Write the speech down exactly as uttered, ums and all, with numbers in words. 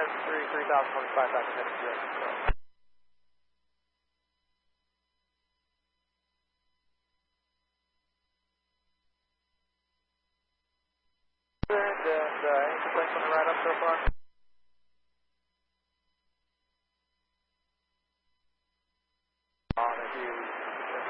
seven three, three thousand twenty-five, back to heading zero. And uh, any complaints on the ride up so far?